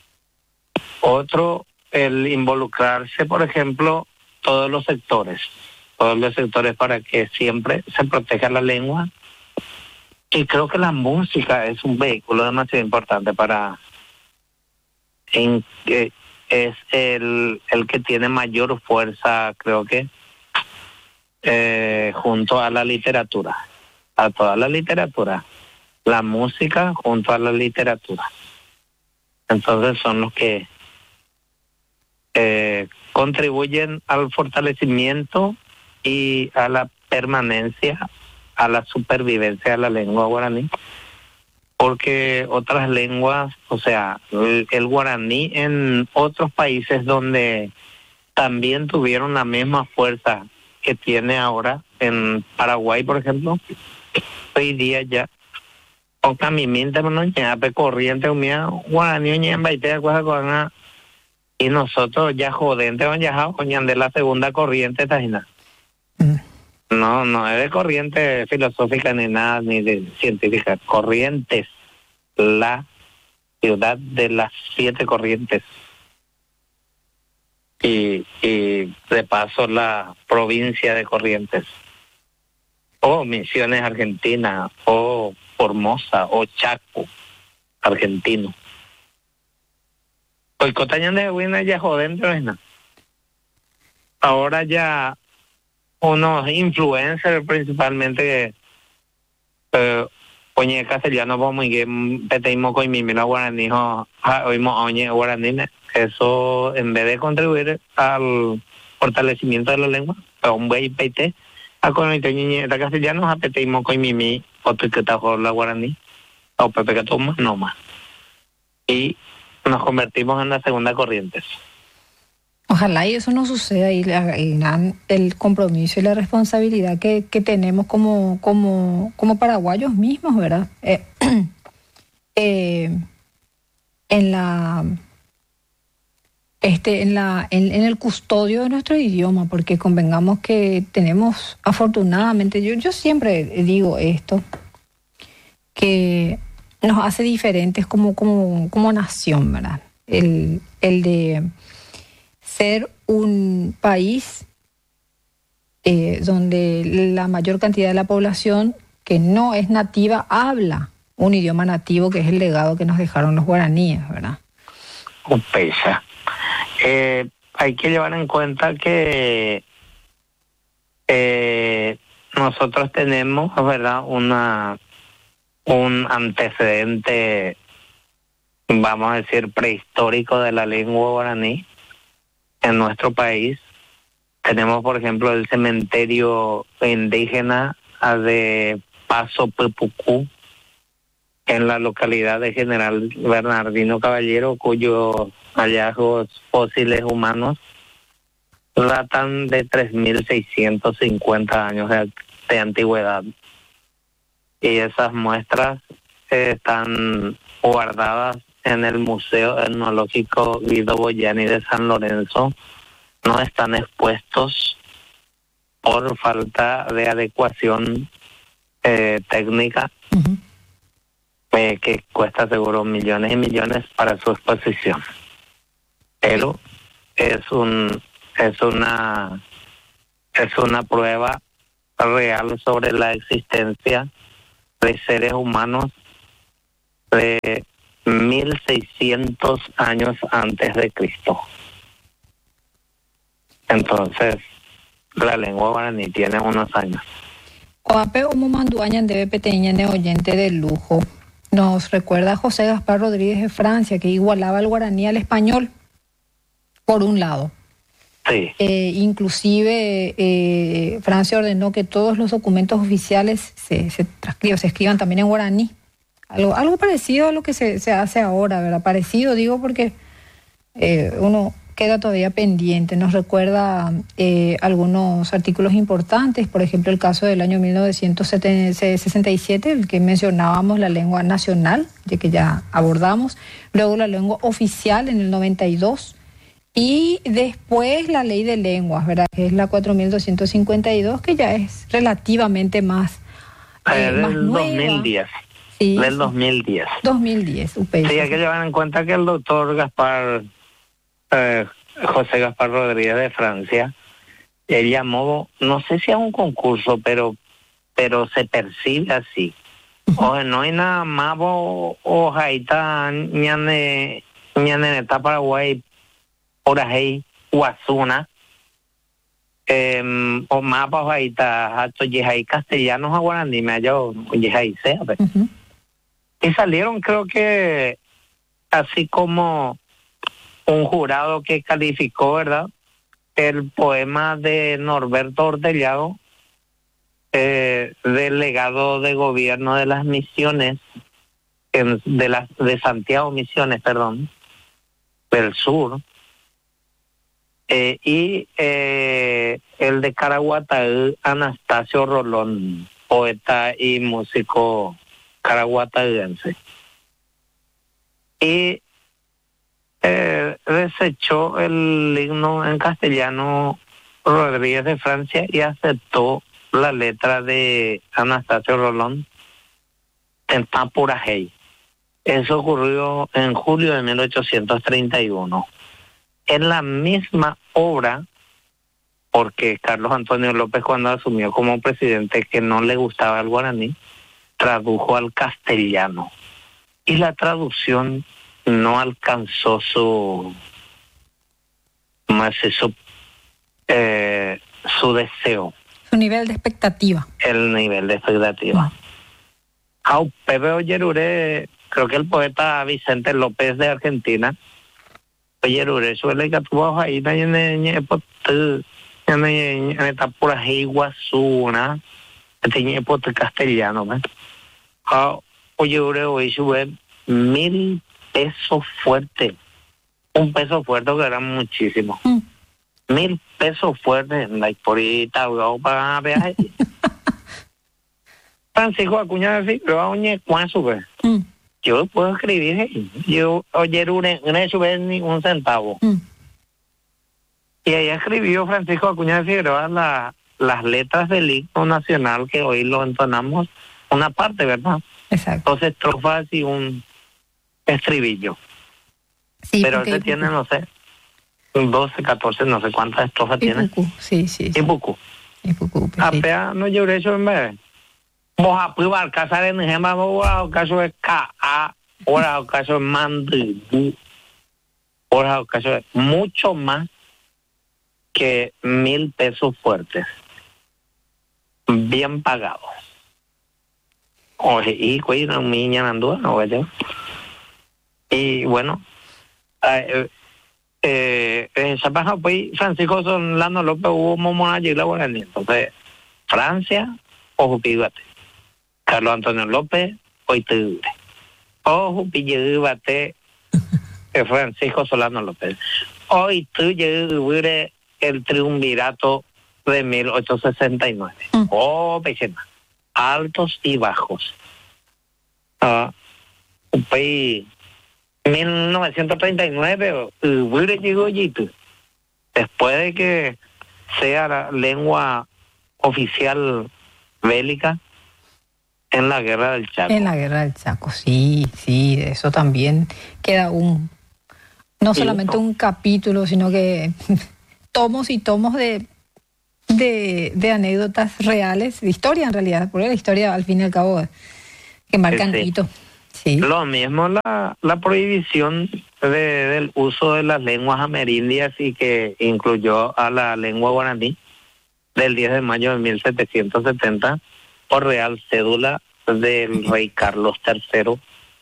[SPEAKER 4] Otro, el involucrarse, por ejemplo, todos los sectores para que siempre se proteja la lengua. Y creo que la música es un vehículo demasiado importante es el que tiene mayor fuerza, creo que, junto a la literatura, a toda la literatura, la música junto a la literatura. Entonces son los que contribuyen al fortalecimiento y a la permanencia, a la supervivencia de la lengua guaraní, porque otras lenguas, o sea, el guaraní en otros países donde también tuvieron la misma fuerza que tiene ahora, en Paraguay, por ejemplo, hoy día ya, corriente y nosotros ya jodente de la segunda corriente tajina. No es de corriente filosófica ni nada, ni de científica. Corrientes, la ciudad de las 7 corrientes. Y de paso la provincia de Corrientes. O Misiones, Argentina, o Formosa, o Chaco, argentino. Hoy Cotañán de Huina ya jodente, ¿no? Ahora ya unos influencers principalmente oye castellano vamos y peteimo con mi mira guaraní oímos oye guaraní, eso en vez de contribuir al fortalecimiento de la lengua, un buen peite a con el teñiñe de castellano a peteimo con mi otro que está la guaraní o pepe que toma no más, y nos convertimos en la segunda corriente.
[SPEAKER 2] Ojalá y eso no suceda, y el compromiso y la responsabilidad que tenemos como paraguayos mismos, ¿verdad? En el custodio de nuestro idioma, porque convengamos que tenemos, afortunadamente, yo siempre digo esto, que nos hace diferentes como nación, ¿verdad? El de ser un país donde la mayor cantidad de la población que no es nativa habla un idioma nativo, que es el legado que nos dejaron los guaraníes, ¿verdad?
[SPEAKER 4] Pesa. Hay que llevar en cuenta que nosotros tenemos, ¿verdad?, un antecedente, vamos a decir, prehistórico de la lengua guaraní en nuestro país. Tenemos, por ejemplo, el cementerio indígena de Paso Pepucú, en la localidad de General Bernardino Caballero, cuyos hallazgos fósiles humanos datan de 3.650 años de antigüedad. Y esas muestras están guardadas en el Museo Etnológico Guido Boyani de San Lorenzo. No están expuestos por falta de adecuación técnica, que cuesta seguro millones y millones para su exposición. Pero es una prueba real sobre la existencia de seres humanos de 1600 años antes de Cristo. Entonces, la lengua guaraní tiene unos años.
[SPEAKER 2] Oape Omo Manduaña debe peteña de oyente de lujo. Nos recuerda a José Gaspar Rodríguez de Francia, que igualaba el guaraní al español, por un lado.
[SPEAKER 4] Sí.
[SPEAKER 2] Inclusive Francia ordenó que todos los documentos oficiales se escriban también en guaraní. Algo parecido a lo que se hace ahora, ¿verdad? Parecido, digo, porque uno queda todavía pendiente. Nos recuerda algunos artículos importantes, por ejemplo, el caso del año 1967, el que mencionábamos, la lengua nacional, de que ya abordamos, luego la lengua oficial en el 92, y después la ley de lenguas, ¿verdad? Que es la 4252, que ya es relativamente más nueva.
[SPEAKER 4] 2010.
[SPEAKER 2] Sí,
[SPEAKER 4] del 2010.
[SPEAKER 2] 2010, UPS.
[SPEAKER 4] Sí, hay que llevar en cuenta que el doctor José Gaspar Rodríguez de Francia, él llamó, no sé si a un concurso, pero se percibe así. O no hay nada más, o jaita, ñane neta Paraguay, Orajei, Guasuna, o mapa jaita, hato yejai castellanos a guaraní, me hallo, yejai sea, y salieron, creo que, así como un jurado que calificó, ¿verdad?, el poema de Norberto Ortellado, delegado de gobierno de las misiones, de Santiago Misiones, perdón, del sur, y el de Caraguatá, Anastasio Rolón, poeta y músico caraguataense, y desechó el himno en castellano Rodríguez de Francia y aceptó la letra de Anastasio Rolón en Tapurajey. Eso ocurrió en julio de 1831. En la misma obra, porque Carlos Antonio López, cuando asumió como presidente, que no le gustaba el guaraní, tradujo al castellano, y la traducción no alcanzó su deseo,
[SPEAKER 2] su nivel de expectativa.
[SPEAKER 4] El nivel de expectativa. Pepe Oyerure, creo que el poeta Vicente López de Argentina, Oyerure suele que tuvo ahí en esta pura Guasuna, tiene pote castellano, Oyerure hoy sube 1,000 pesos fuertes, un peso fuerte que era muchísimo. 1,000 pesos fuertes, por ahorita para viaje. Francisco Acuña decía, yo puedo escribir, yo no sube ni un centavo. Y ahí escribió Francisco Acuña de Figueroa las letras del himno nacional, que hoy lo entonamos una parte, ¿verdad?
[SPEAKER 2] Exacto.
[SPEAKER 4] 2 estrofas y un estribillo.
[SPEAKER 2] Sí,
[SPEAKER 4] pero ese tiene, no sé, 12, 14, no sé cuántas estrofas tiene.
[SPEAKER 2] Sí.
[SPEAKER 4] Y poco. Apea no lloré eso en vez. Vos a probar casar en Gema, ahora caso es K.A., ahora caso es Mandibú, ahora caso es mucho más que 1,000 pesos fuertes, bien pagados. Oye, y cuida un niño andúa, oye. Y bueno, esa paja pues Francisco Solano López hubo momona allí la guaraní. Entonces, Francia, ojo píbate. Carlos Antonio López, hoy te dure. Ojo píbate, Francisco Solano López. Hoy tú dure el triunvirato de 1869. Oh, pechena. Altos y bajos. Un país 1939 llegó allí, después de que sea la lengua oficial bélica en la Guerra del Chaco.
[SPEAKER 2] En la Guerra del Chaco, sí, de eso también queda no solamente un capítulo, sino que tomos y tomos de anécdotas reales, de historia en realidad, porque la historia al fin y al cabo que marcan hito. Sí.
[SPEAKER 4] Lo mismo la prohibición del uso de las lenguas amerindias y que incluyó a la lengua guaraní del 10 de mayo de 1770 por Real Cédula del rey Carlos III.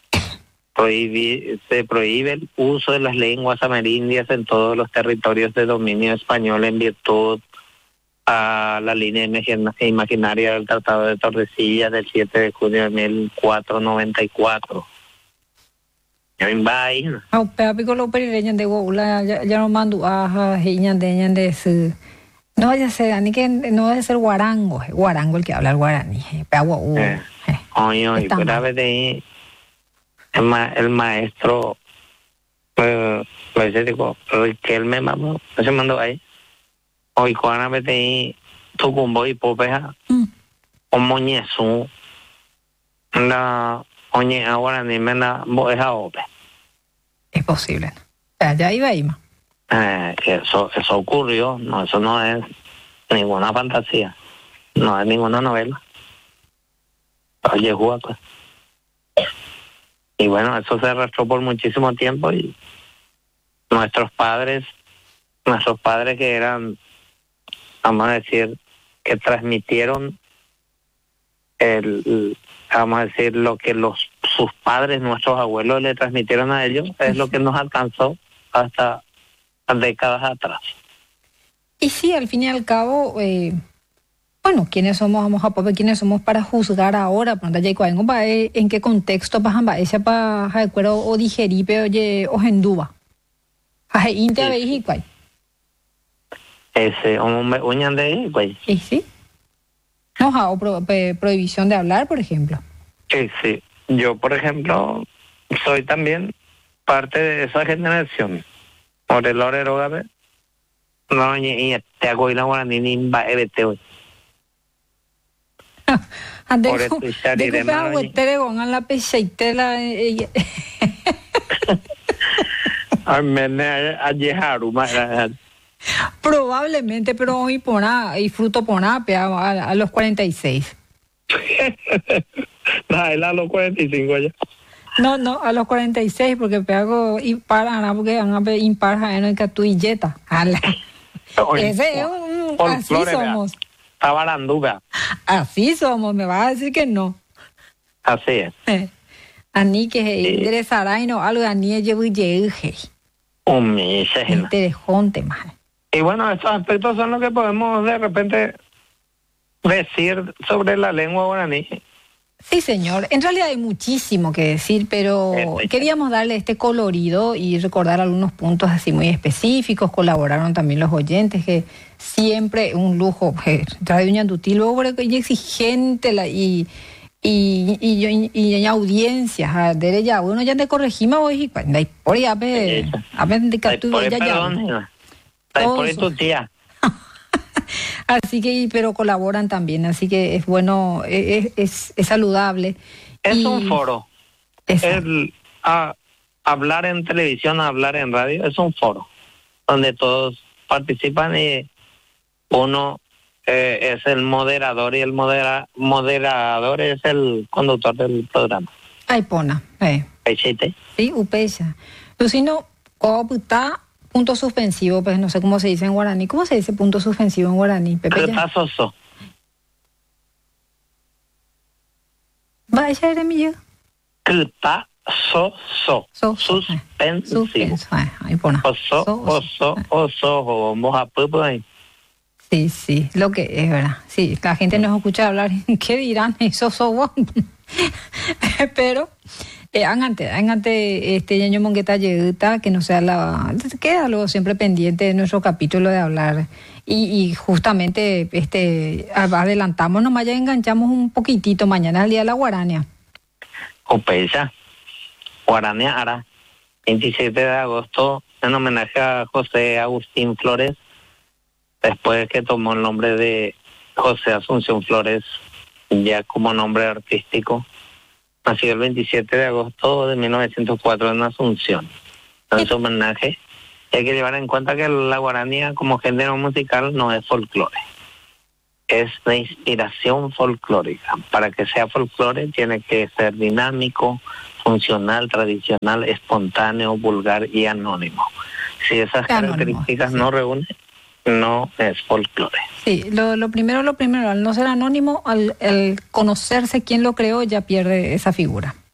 [SPEAKER 4] Se prohíbe el uso de las lenguas amerindias en todos los territorios de dominio español en virtud a la línea imaginaria del Tratado de Tordesillas del 7 de junio de 1494.
[SPEAKER 2] Ya no mando no vaya a ser, ni que no debe ser guarango el que habla el guaraní.
[SPEAKER 4] Oye, el maestro, Riquelme, se mandó ahí. Hoy Juana vete tu cumbo y popeja o moñesu la oñe ahora ni me la boeja ope.
[SPEAKER 2] Es posible. Ya iba ahí más.
[SPEAKER 4] Eso ocurrió, no, eso no es ninguna fantasía, no es ninguna novela. Oye, pues. Y bueno, eso se arrastró por muchísimo tiempo y nuestros padres que eran, vamos a decir, que transmitieron vamos a decir, lo que sus padres, nuestros abuelos le transmitieron a ellos, es lo que nos alcanzó hasta décadas atrás.
[SPEAKER 2] Y sí, al fin y al cabo, bueno, ¿quiénes somos? Vamos a poner quiénes somos para juzgar ahora. ¿En qué contexto pasan esa para de acuerdo o digerir o enduba? Inte a veis igual.
[SPEAKER 4] Ese hombre uñan de igual.
[SPEAKER 2] Y sí. No, o prohibición de hablar, por ejemplo.
[SPEAKER 4] Sí. Yo, por ejemplo, soy también parte de esa generación. Por el orero gabe. No, y te hago ir a guaraní ni va evete hoy.
[SPEAKER 2] Por eso de la pecheitela. Probablemente, pero hoy y fruto poná a los 46.
[SPEAKER 4] Él a los 45 ya.
[SPEAKER 2] No, a los 46, porque pego y para, porque van a ver impar en el catuyeta. Ese es así somos.
[SPEAKER 4] Tabaranduga.
[SPEAKER 2] Así somos, me vas a decir que no.
[SPEAKER 4] Así es.
[SPEAKER 2] Ani que interesará y no algo ani llevo y llegue. Interesante, mal.
[SPEAKER 4] Y bueno, estos aspectos son los que podemos de repente decir sobre la lengua guaraní.
[SPEAKER 2] Sí, señor. En realidad hay muchísimo que decir, pero queríamos darle este colorido y recordar algunos puntos así muy específicos. Colaboraron también los oyentes, que siempre un lujo. Radio Ñandutí, luego y exigente y audiencias. Ya, bueno, ya te corregimos hoy. Por ya,
[SPEAKER 4] por tu tía.
[SPEAKER 2] Así que, pero colaboran también, así que es bueno, es saludable.
[SPEAKER 4] Es un foro. Hablar en televisión, hablar en radio, es un foro donde todos participan y uno es el moderador y el moderador es el conductor del programa.
[SPEAKER 2] Ay, pona. Sí, upecha. Lucino, está punto suspensivo, pues no sé cómo se dice en guaraní. ¿Cómo se dice punto suspensivo en guaraní, Pepe?
[SPEAKER 4] Soso.
[SPEAKER 2] Vaya, eres mío.
[SPEAKER 4] Soso. Suspensivo.
[SPEAKER 2] Ahí pone.
[SPEAKER 4] Oso, moja pupo ahí.
[SPEAKER 2] Sí, lo que es, ¿verdad? Sí, la gente nos escucha hablar, ¿qué dirán? Eso pero angante año mongueta lleguita, que no sea queda luego siempre pendiente de nuestro capítulo de hablar y justamente adelantamos nomás, ya enganchamos un poquitito, mañana es el día de la guarania.
[SPEAKER 4] Opecha, guarania hará 27 de agosto en homenaje a José Agustín Flores, después que tomó el nombre de José Asunción Flores, ya como nombre artístico, nació el 27 de agosto de 1904 en Asunción. En su homenaje hay que llevar en cuenta que la guaranía como género musical no es folclore, es de inspiración folclórica. Para que sea folclore tiene que ser dinámico, funcional, tradicional, espontáneo, vulgar y anónimo. Si esas características no reúnen, no es folclore.
[SPEAKER 2] Sí, lo primero, al no ser anónimo, al conocerse quién lo creó, ya pierde esa figura.